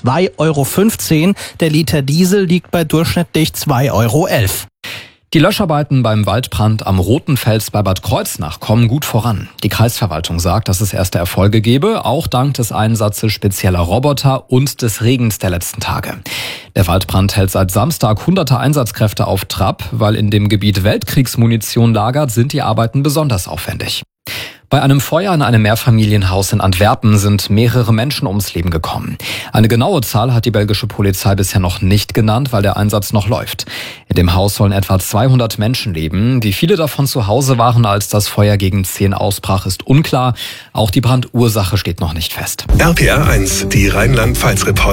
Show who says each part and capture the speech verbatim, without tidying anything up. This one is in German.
Speaker 1: zwei Euro fünfzehn. Der Liter Diesel liegt bei durchschnittlich zwei Euro elf.
Speaker 2: Die Löscharbeiten beim Waldbrand am Rotenfels bei Bad Kreuznach kommen gut voran. Die Kreisverwaltung sagt, dass es erste Erfolge gebe, auch dank des Einsatzes spezieller Roboter und des Regens der letzten Tage. Der Waldbrand hält seit Samstag hunderte Einsatzkräfte auf Trab, weil in dem Gebiet Weltkriegsmunition lagert, sind die Arbeiten besonders aufwendig. Bei einem Feuer in einem Mehrfamilienhaus in Antwerpen sind mehrere Menschen ums Leben gekommen. Eine genaue Zahl hat die belgische Polizei bisher noch nicht genannt, weil der Einsatz noch läuft. In dem Haus sollen etwa zweihundert Menschen leben. Wie viele davon zu Hause waren, als das Feuer gegen zehn ausbrach, ist unklar. Auch die Brandursache steht noch nicht fest.
Speaker 3: R P R eins, die Rheinland-Pfalz-Reporter.